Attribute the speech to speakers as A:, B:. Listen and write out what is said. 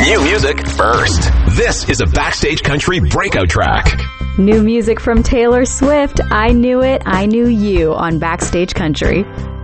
A: New music first. This is a Backstage Country breakout track.
B: New music from Taylor Swift, I Knew It, I Knew You on Backstage Country.